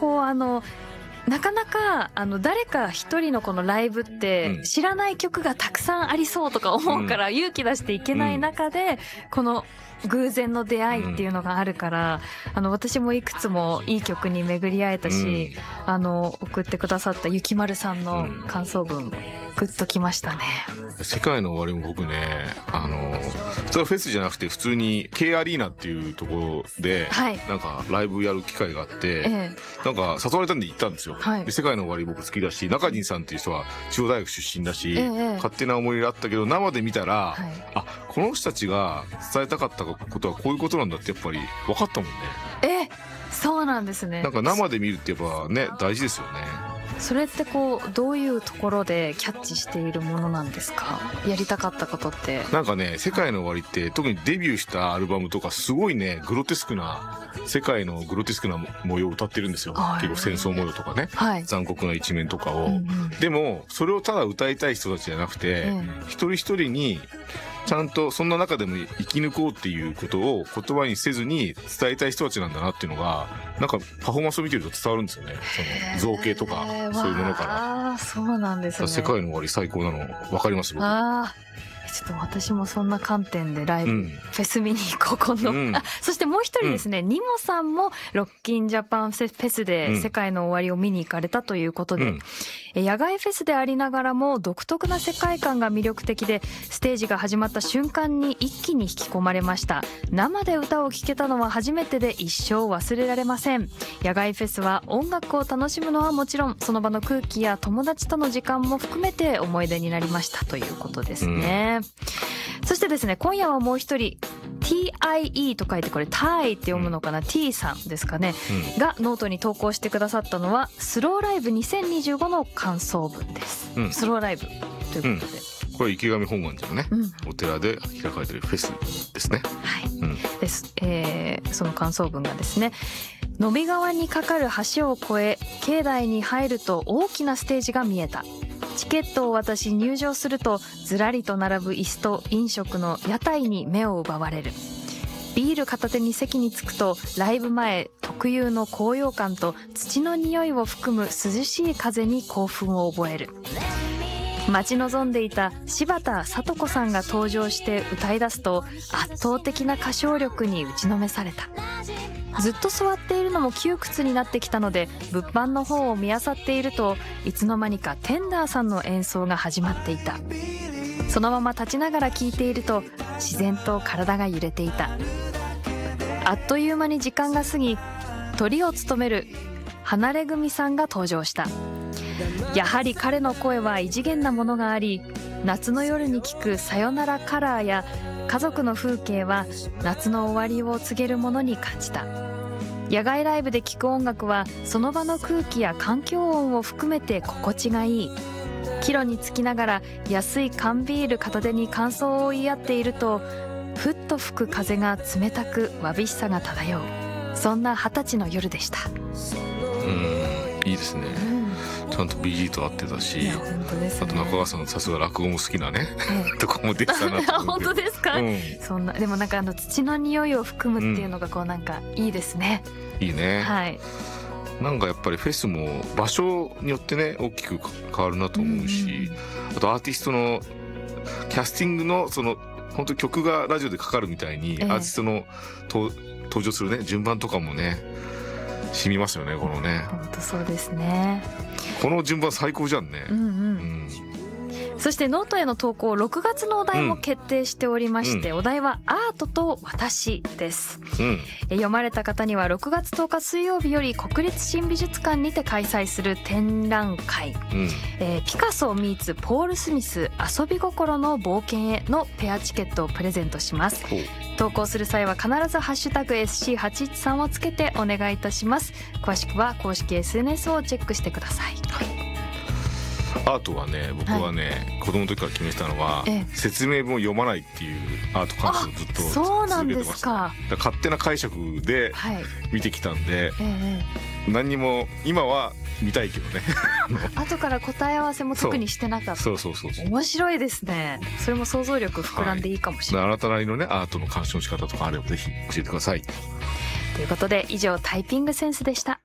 こうなかなか誰か一人のこのライブって知らない曲がたくさんありそうとか思うから勇気出していけない中でこの偶然の出会いっていうのがあるから私もいくつもいい曲に巡り会えたし送ってくださったゆきまるさんの感想文グッときましたね。 世界の終わりも僕ねそれはフェスじゃなくて普通に K アリーナっていうところで、はい、なんかライブやる機会があって、なんか誘われたんで行ったんですよ、はい、で世界の終わり僕好きだし中陣さんっていう人は中央大学出身だし、勝手な思いがあったけど生で見たら、はい、この人たちが伝えたかったことはこういうことなんだってやっぱり分かったもんね。 そうなんですね。 なんか生で見るってやっぱね大事ですよね。 それってこうどういうところでキャッチしているものなんですか？やりたかったことって。 なんかね世界の終わりって特にデビューしたアルバムとかすごいねグロテスクな世界のグロテスクな模様を歌ってるんですよ、結構戦争模様とかね、はい、残酷な一面とかを、でもそれをただ歌いたい人たちじゃなくて、一人一人にちゃんとそんな中でも生き抜こうっていうことを言葉にせずに伝えたい人たちなんだなっていうのがなんかパフォーマンスを見てると伝わるんですよね。その造形とかそういうものから。 そうなんですね。 世界の終わり最高なの分かります僕。 ちょっと私もそんな観点でライブ、フェス見に行こう今度、そしてもう一人ですね、ニモさんもロッキンジャパンフェスで世界の終わりを見に行かれたということで、野外フェスでありながらも独特な世界観が魅力的でステージが始まった瞬間に一気に引き込まれました。生で歌を聴けたのは初めてで一生忘れられません。野外フェスは音楽を楽しむのはもちろんその場の空気や友達との時間も含めて思い出になりましたということですね。そしてですね今夜はもう一人 TIE と書いてこれタイって読むのかな、T さんですかね、がノートに投稿してくださったのはスローライブ2025の感想文です、スローライブということで、 これ池上本願寺のね、お寺で開かれているフェスですね。 はい、です、その感想文がですね野見川に架かる橋を越え境内に入ると大きなステージが見えた。チケットを渡し入場するとずらりと並ぶ椅子と飲食の屋台に目を奪われる。ビール片手に席に着くとライブ前特有の高揚感と土の匂いを含む涼しい風に興奮を覚える。待ち望んでいた柴田聡子さんが登場して歌い出すと圧倒的な歌唱力に打ちのめされた。ずっと座っているのも窮屈になってきたので物販の方を見漁っているといつの間にかテンダーさんの演奏が始まっていた。そのまま立ちながら聴いていると自然と体が揺れていた。あっという間に時間が過ぎトリを務める離れ組さんが登場した。やはり彼の声は異次元なものがあり夏の夜に聴くさよならカラーや家族の風景は夏の終わりを告げるものに感じた。野外ライブで聴く音楽はその場の空気や環境音を含めて心地がいい。帰路につきながら安い缶ビール片手に感想を言い合っているとふっと吹く風が冷たくわびしさが漂う。そんな20歳の夜でした。 いいですね、ちゃんと BG と合ってたし、あと中川さんさすが落語も好きなね、とこも出てたなと思って。 本当ですか、そんなでもなんか土の匂いを含むっていうのがこうなんかいいですね、 いいね、 はい、 なんかやっぱりフェスも場所によってね大きく変わるなと思うし、あとアーティストのキャスティングのその本当曲がラジオでかかるみたいに、アーティストの登場するね順番とかもね染みますよねこのね。 本当そうですね。 この順番最高じゃんね。 そしてノートへの投稿6月のお題も決定しておりまして、お題はアートと私です、読まれた方には6月10日水曜日より国立新美術館にて開催する展覧会、ピカソ meets ポール・スミス遊び心の冒険へのペアチケットをプレゼントします。投稿する際は必ずハッシュタグ SC813 をつけてお願いいたします。詳しくは公式 SNS をチェックしてください。 アートはね僕はね、子供の時から決めてたのは、説明文を読まないっていうアート感覚をずっとそうなんで続けてます。 すか。 だから勝手な解釈で見てきたんで、何にも今は見たいけどね後から答え合わせも特にしてなかった。 そう面白いですね。それも想像力膨らんでいいかもしれない、 あなたなりのねアートの鑑賞の仕方とかあればぜひ教えてください。 ということで以上タイピングセンスでした。